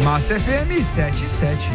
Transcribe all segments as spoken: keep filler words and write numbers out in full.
Massa F M sete e sete.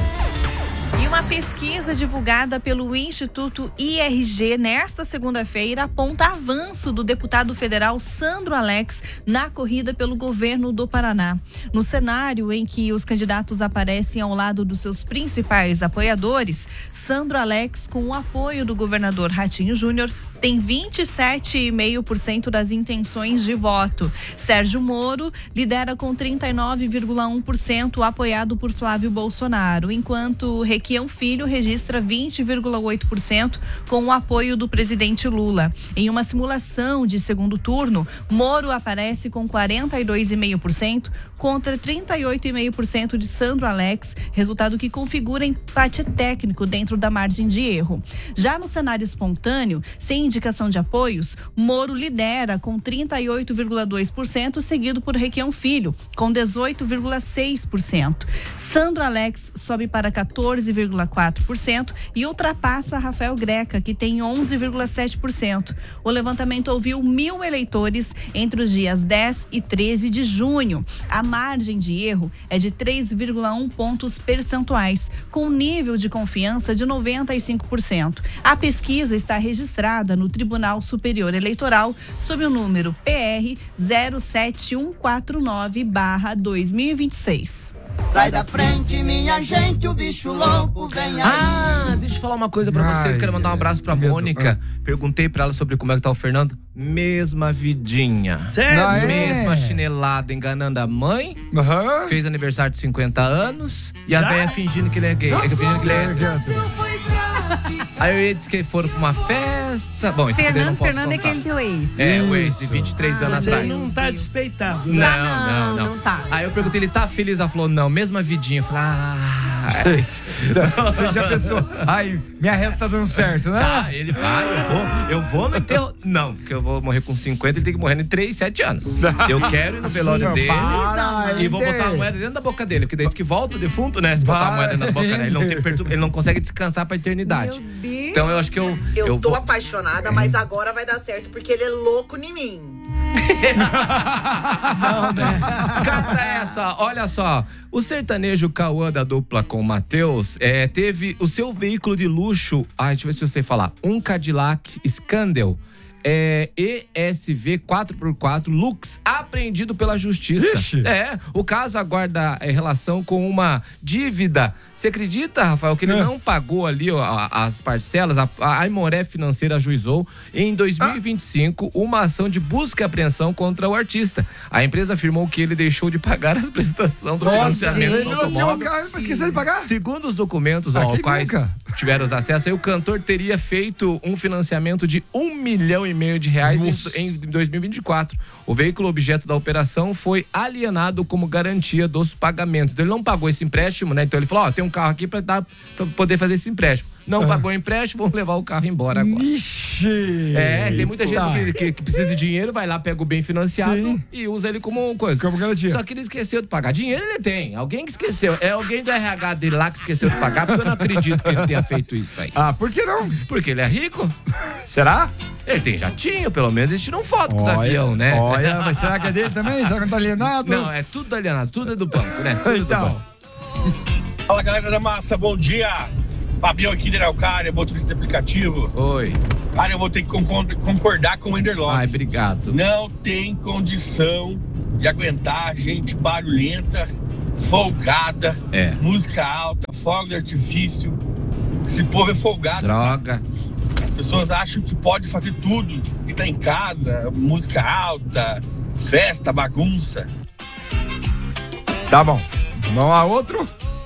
E uma pesquisa divulgada pelo Instituto I R G nesta segunda-feira aponta avanço do deputado federal Sandro Alex na corrida pelo governo do Paraná. No cenário em que os candidatos aparecem ao lado dos seus principais apoiadores, Sandro Alex, com o apoio do governador Ratinho Júnior, tem vinte e sete vírgula cinco por cento das intenções de voto. Sérgio Moro lidera com trinta e nove vírgula um por cento, apoiado por Flávio Bolsonaro, enquanto Requião Filho registra vinte vírgula oito por cento com o apoio do presidente Lula. Em uma simulação de segundo turno, Moro aparece com quarenta e dois vírgula cinco por cento contra trinta e oito vírgula cinco por cento de Sandro Alex, resultado que configura empate técnico dentro da margem de erro. Já no cenário espontâneo, sem indicação de apoios, Moro lidera com trinta e oito vírgula dois por cento, seguido por Requião Filho, com dezoito vírgula seis por cento. Sandro Alex sobe para quatorze vírgula quatro por cento e ultrapassa Rafael Greca, que tem onze vírgula sete por cento. O levantamento ouviu mil eleitores entre os dias dez e treze de junho. A margem de erro é de três vírgula um pontos percentuais, com nível de confiança de noventa e cinco por cento. A pesquisa está registrada no Tribunal Superior Eleitoral sob o número P R zero sete um quatro nove barra dois mil e vinte e seis. Sai da frente, minha gente, o bicho louco vem aí. Ah, deixa eu falar uma coisa pra vocês. Quero mandar um abraço pra Mônica. Perguntei pra ela sobre como é que tá o Fernando. Mesma vidinha. Sério? Ah, é? Mesma chinelada enganando a mãe. Uhum. Fez aniversário de cinquenta anos. E a velha fingindo que ele é gay. É, fingindo que ele é gay. Aí eu ia dizer que foram pra uma festa. Bom, isso Fernando, não posso Fernando é contar. aquele teu ex. É, o ex, de vinte e três anos Você atrás. não tá despeitado. Não, não, não, não tá. Aí eu perguntei, ele tá feliz? Ela falou, não, mesma vidinha. Eu falei, ah... Você já pensou, ai, minha resta tá dando certo, né? Tá, ele vai, eu vou, eu vou no enterro. Não, porque eu vou morrer com cinquenta, ele tem que morrer em três, sete anos. Eu quero ir no velório Não, dele para, e vou botar a moeda dentro da boca dele, porque daí diz que volta o defunto, né? Se botar a moeda na boca dele, ele não, tem perturba, ele não consegue descansar pra eternidade. Meu Deus. Então eu acho que eu. Eu, eu tô vou... apaixonada, mas agora vai dar certo, porque ele é louco em mim. Não, né? Cata essa, olha só. O sertanejo Cauã da dupla com o Matheus é, teve o seu veículo de luxo. Ai, deixa eu ver se eu sei falar. Um Cadillac Scandal é, E S V quatro por quatro Lux apreendido pela justiça. Ixi. É, o caso aguarda é, relação com uma dívida. Você acredita, Rafael, que ele É. não pagou ali ó, a- as parcelas? A, a Aimoré Financeira ajuizou em dois mil e vinte e cinco uma ação de busca e apreensão contra o artista. A empresa afirmou que ele deixou de pagar as prestações do financiamento ele do não tinha um automóvel. carro pra esquecer de pagar? Segundo os documentos Ah, aos quem quais nunca? tiveram os acessos, aí o cantor teria feito um financiamento de um milhão e meio de reais Nossa. em, em dois mil e vinte e quatro. O veículo objeto da operação foi alienado como garantia dos pagamentos. Então ele não pagou esse empréstimo, né? Então ele falou, ó, tem um carro aqui pra, dar, pra poder fazer esse empréstimo. Não Ah. pagou o empréstimo, vamos levar o carro embora agora. Ixi. É, tem muita gente Tá. que, que- que precisa de dinheiro, vai lá, pega o bem financiado Sim. e usa ele como coisa. Como garantia. Só que ele esqueceu de pagar. Dinheiro ele tem. Alguém que esqueceu. É alguém do R H dele lá que esqueceu de pagar, porque eu não acredito que ele tenha feito isso aí. Ah, por que não? Porque ele é rico. Será? Ele tem jatinho, pelo menos eles tiram foto com os Olha, aviões, né? Olha, mas será que é dele também? Será que não tá alienado? Não, é tudo alienado, tudo é do banco, né? Tudo Então. do banco. Fala galera da massa, bom dia! Fabião aqui de Araucária, motorista de aplicativo. Oi. Cara, eu vou ter que concor- concordar com o Enderlong. Ai, obrigado. Não tem condição de aguentar gente barulhenta, folgada, É. música alta, fogo de artifício. Esse povo é folgado. Droga. As pessoas acham que pode fazer tudo, que tá em casa, música alta, festa, bagunça. Tá bom. Vamos a outro?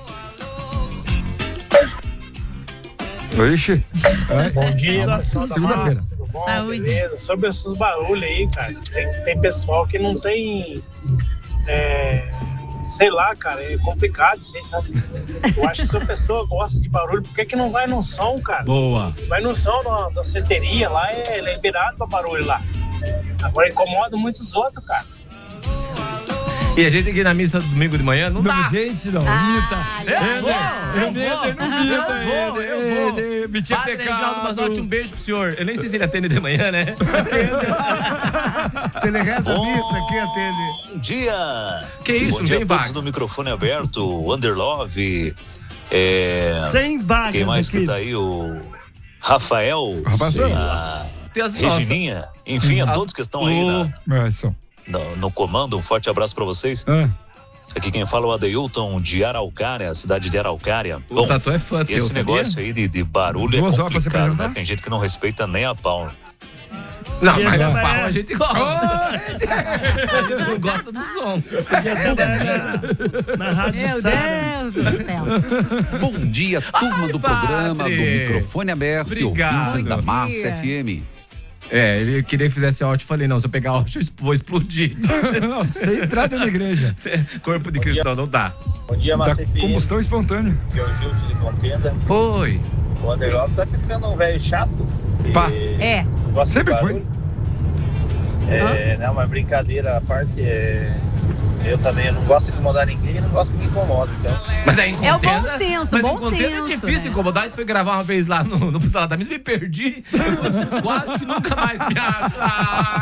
Ixi. Bom dia, pessoal da Segunda-feira. massa, tudo bom? Saúde. Beleza? Sobre esses barulhos aí, cara, tem, tem pessoal que não tem, é, sei lá, cara, é complicado isso aí, sabe? Eu acho que se a pessoa gosta de barulho, por que que não vai no som, cara? Boa. Vai no som da, da seteria lá, é, é liberado pra barulho lá. Agora incomoda muitos outros, cara. E a gente tem que ir na missa domingo de manhã? Não dá. Gente, não. Ah, Imita. eu Éder, vou, eu Éder, vou, não imita, eu vou, eu vou. Éder, me tinha Padre Reginaldo pecado. Mazotti, um beijo pro senhor. Eu nem sei se ele atende de manhã, né? Se ele reza a missa, quem atende? Bom dia! Que isso, Bom dia bem a todos vago. do microfone aberto, Underlove, é... Sem vagas quem mais aqui. que tá aí? O Rafael, Rafael. a Tem as nossas. Regininha, enfim, a todos que estão aí na- É, só. no, no comando, um forte abraço pra vocês. Ah. Aqui quem fala é o Adeilton de Araucária, cidade de Araucária. O Bom, Tatu é fã teu, esse sabia? negócio aí de, de barulho Duas é horas pra se complicado, apresentar? né? Tem gente que não respeita nem a pau. Não, Podia mas o trabalhar- pau a gente gosta. A gente não gosta do som. Podia trabalhar na, na Rádio Meu Sara. Deus do céu. Bom dia, turma Ai, do padre. programa, do microfone aberto Obrigado. e ouvintes da Bom Massa dia. F M. É, ele queria que fizesse áudio. Falei, não, se eu pegar áudio, eu vou explodir. Não, sem entrada na igreja. Corpo de cristão não dá. Bom dia, Da combustão espontânea. que é o Gilto de Contenda. Oi. O Underlove tá ficando um velho chato. e Pá. É. gosta de Sempre foi. barulho. É, não, mas brincadeira à parte, é, eu também eu não gosto de incomodar ninguém e não gosto que me incomoda. Então, Mas aí em É o contenda, bom senso, mas bom em contenda senso, é difícil né? incomodar. A gente foi gravar uma vez lá no, no Salada da Missa, me perdi. Quase que nunca mais me acho. Ah!